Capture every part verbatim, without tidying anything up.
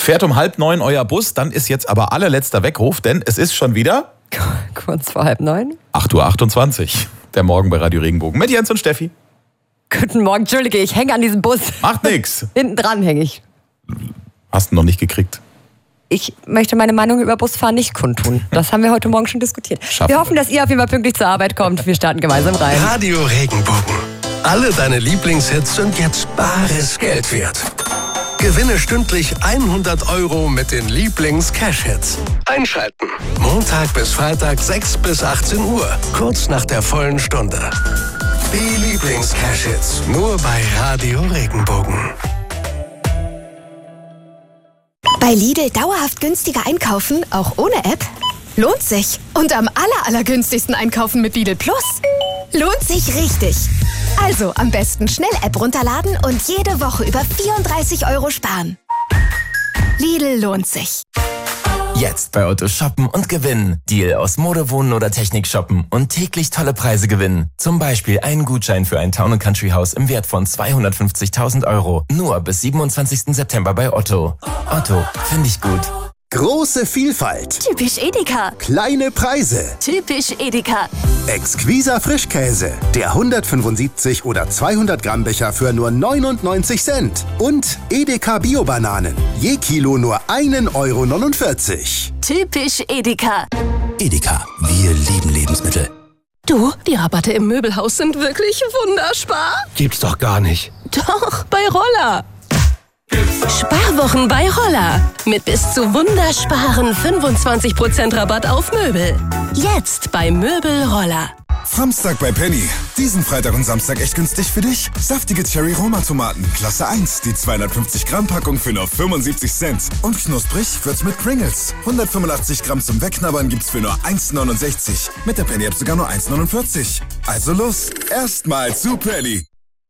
Fährt um halb neun euer Bus, dann ist jetzt aber allerletzter Weckruf, denn es ist schon wieder... Kurz vor halb neun. acht Uhr achtundzwanzig. Der Morgen bei Radio Regenbogen mit Jens und Steffi. Guten Morgen, Entschuldige, ich hänge an diesem Bus. Macht nix. Hinten dran hänge ich. Hast du noch nicht gekriegt? Ich möchte meine Meinung über Busfahren nicht kundtun. Das haben wir heute Morgen schon diskutiert. Schaffen wir hoffen, dass ihr auf jeden Fall pünktlich zur Arbeit kommt. Wir starten gemeinsam rein. Radio Regenbogen. Alle deine Lieblingshits sind jetzt bares Geld wert. Gewinne stündlich hundert Euro mit den Lieblings-Cash-Hits. Einschalten. Montag bis Freitag sechs bis achtzehn Uhr. Kurz nach der vollen Stunde. Die Lieblings-Cash-Hits. Nur bei Radio Regenbogen. Bei Lidl dauerhaft günstiger einkaufen, auch ohne App? Lohnt sich. Und am aller, allergünstigsten einkaufen mit Lidl Plus? Lohnt sich richtig. Also am besten schnell App runterladen und jede Woche über vierunddreißig Euro sparen. Lidl lohnt sich. Jetzt bei Otto shoppen und gewinnen. Deal aus Mode, Wohnen oder Technik shoppen und täglich tolle Preise gewinnen. Zum Beispiel einen Gutschein für ein Town and Country Haus im Wert von zweihundertfünfzigtausend Euro. Nur bis siebenundzwanzigsten September bei Otto. Otto, finde ich gut. Große Vielfalt. Typisch Edeka. Kleine Preise. Typisch Edeka. Exquiser Frischkäse. Der hundertfünfundsiebzig oder zweihundert Gramm Becher für nur neunundneunzig Cent. Und Edeka Bio-Bananen. Je Kilo nur ein Euro neunundvierzig. Typisch Edeka. Edeka. Wir lieben Lebensmittel. Du, die Rabatte im Möbelhaus sind wirklich wunderspar. Gibt's doch gar nicht. Doch, bei Roller. Sparwochen bei Roller. Mit bis zu wundersparen fünfundzwanzig Prozent Rabatt auf Möbel. Jetzt bei Möbel Roller. Samstag bei Penny. Diesen Freitag und Samstag echt günstig für dich. Saftige Cherry-Roma-Tomaten, Klasse eins. Die zweihundertfünfzig Gramm Packung für nur fünfundsiebzig Cent. Und knusprig wird's mit Pringles. hundertfünfundachtzig Gramm zum Wegknabbern gibt's für nur eins neunundsechzig. Mit der Penny-App sogar nur eins neunundvierzig. Also los, erstmal zu Penny.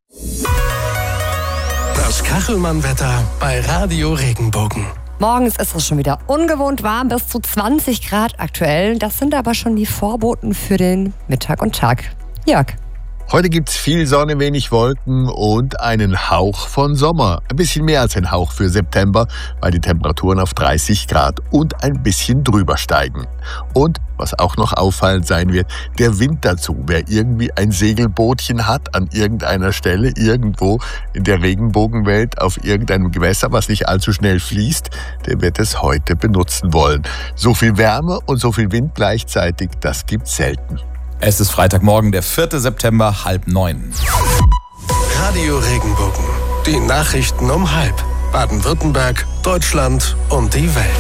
Das Kachelmann-Wetter bei Radio Regenbogen. Morgens ist es schon wieder ungewohnt warm, bis zu zwanzig Grad aktuell. Das sind aber schon die Vorboten für den Mittag und Tag. Jörg. Heute gibt's viel Sonne, wenig Wolken und einen Hauch von Sommer. Ein bisschen mehr als ein Hauch für September, weil die Temperaturen auf dreißig Grad und ein bisschen drüber steigen. Und, was auch noch auffallend sein wird, der Wind dazu. Wer irgendwie ein Segelbootchen hat an irgendeiner Stelle, irgendwo in der Regenbogenwelt, auf irgendeinem Gewässer, was nicht allzu schnell fließt, der wird es heute benutzen wollen. So viel Wärme und so viel Wind gleichzeitig, das gibt's selten. Es ist Freitagmorgen, der vierte September, halb neun. Radio Regenbogen. Die Nachrichten um halb. Baden-Württemberg, Deutschland und die Welt.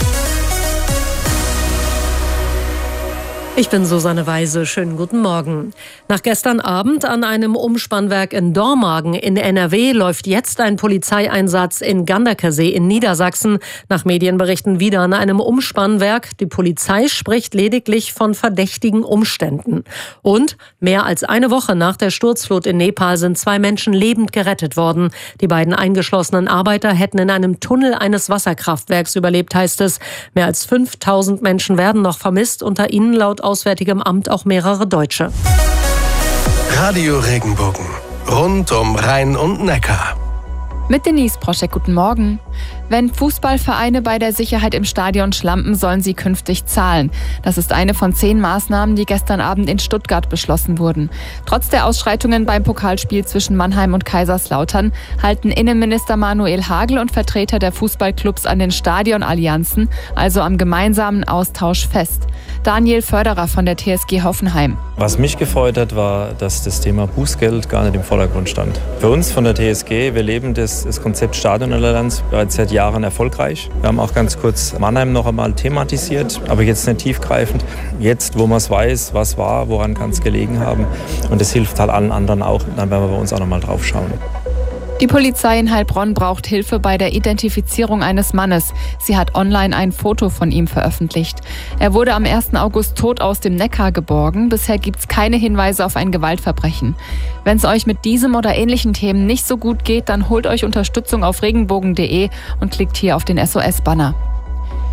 Ich bin Susanne Weise. Schönen guten Morgen. Nach gestern Abend an einem Umspannwerk in Dormagen in N R W läuft jetzt ein Polizeieinsatz in Ganderkesee in Niedersachsen. Nach Medienberichten wieder an einem Umspannwerk. Die Polizei spricht lediglich von verdächtigen Umständen. Und mehr als eine Woche nach der Sturzflut in Nepal sind zwei Menschen lebend gerettet worden. Die beiden eingeschlossenen Arbeiter hätten in einem Tunnel eines Wasserkraftwerks überlebt, heißt es. Mehr als fünftausend Menschen werden noch vermisst, unter ihnen laut Auswärtigem Amt auch mehrere Deutsche. Radio Regenbogen. Rund um Rhein und Neckar. Mit Denise Proschek, guten Morgen. Wenn Fußballvereine bei der Sicherheit im Stadion schlampen, sollen sie künftig zahlen. Das ist eine von zehn Maßnahmen, die gestern Abend in Stuttgart beschlossen wurden. Trotz der Ausschreitungen beim Pokalspiel zwischen Mannheim und Kaiserslautern halten Innenminister Manuel Hagel und Vertreter der Fußballclubs an den Stadionallianzen, also am gemeinsamen Austausch, fest. Daniel Förderer von der T S G Hoffenheim. Was mich gefreut hat, war, dass das Thema Bußgeld gar nicht im Vordergrund stand. Für uns von der T S G, wir leben das, das Konzept Stadionallianz bereits seit Jahren erfolgreich. Wir haben auch ganz kurz Mannheim noch einmal thematisiert, aber jetzt nicht tiefgreifend. Jetzt, wo man es weiß, was war, woran kann es gelegen haben. Und das hilft halt allen anderen auch. Dann werden wir bei uns auch noch mal drauf schauen. Die Polizei in Heilbronn braucht Hilfe bei der Identifizierung eines Mannes. Sie hat online ein Foto von ihm veröffentlicht. Er wurde am ersten August tot aus dem Neckar geborgen. Bisher gibt es keine Hinweise auf ein Gewaltverbrechen. Wenn es euch mit diesem oder ähnlichen Themen nicht so gut geht, dann holt euch Unterstützung auf regenbogen punkt de und klickt hier auf den S O S-Banner.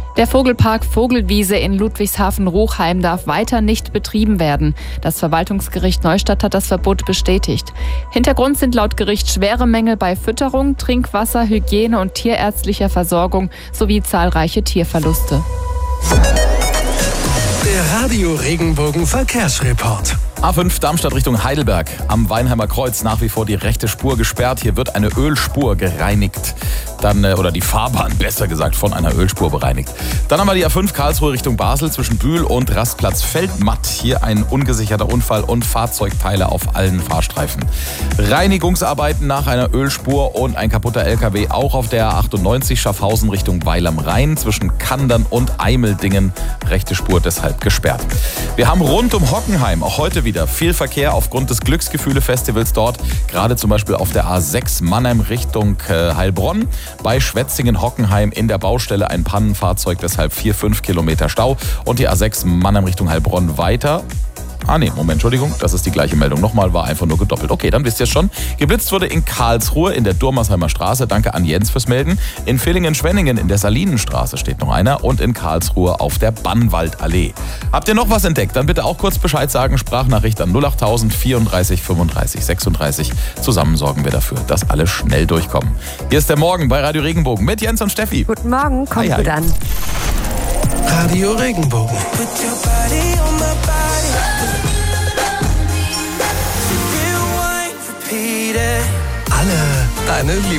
Der Vogelpark Vogelwiese in Ludwigshafen-Ruchheim darf weiter nicht betrieben werden. Das Verwaltungsgericht Neustadt hat das Verbot bestätigt. Hintergrund sind laut Gericht schwere Mängel bei Fütterung, Trinkwasser, Hygiene und tierärztlicher Versorgung sowie zahlreiche Tierverluste. Der Radio Regenbogen Verkehrsreport. A fünf Darmstadt Richtung Heidelberg. Am Weinheimer Kreuz nach wie vor die rechte Spur gesperrt. Hier wird eine Ölspur gereinigt. Dann, oder die Fahrbahn, besser gesagt, von einer Ölspur bereinigt. Dann haben wir die A fünf Karlsruhe Richtung Basel zwischen Bühl und Rastplatz Feldmatt. Hier ein ungesicherter Unfall und Fahrzeugteile auf allen Fahrstreifen. Reinigungsarbeiten nach einer Ölspur und ein kaputter L K W auch auf der A achtundneunzig Schaffhausen Richtung Weil am Rhein zwischen Kandern und Eimeldingen. Rechte Spur deshalb gesperrt. Wir haben rund um Hockenheim auch heute wieder viel Verkehr aufgrund des Glücksgefühle-Festivals dort. Gerade zum Beispiel auf der A sechs Mannheim Richtung äh, Heilbronn. Bei Schwetzingen-Hockenheim in der Baustelle ein Pannenfahrzeug, deshalb vier, fünf Kilometer Stau. Und die A sechs Mannheim Richtung Heilbronn weiter. Ah nee, Moment, Entschuldigung, das ist die gleiche Meldung. Nochmal, war einfach nur gedoppelt. Okay, dann wisst ihr es schon. Geblitzt wurde in Karlsruhe in der Durmersheimer Straße. Danke an Jens fürs Melden. In Villingen-Schwenningen in der Salinenstraße steht noch einer. Und in Karlsruhe auf der Bannwaldallee. Habt ihr noch was entdeckt? Dann bitte auch kurz Bescheid sagen. Sprachnachricht an null achttausend vierunddreißig fünfunddreißig sechsunddreißig. Zusammen sorgen wir dafür, dass alle schnell durchkommen. Hier ist der Morgen bei Radio Regenbogen mit Jens und Steffi. Guten Morgen, kommt hi, hi. gut an. Radio Regenbogen. Alle deine Lieblinge.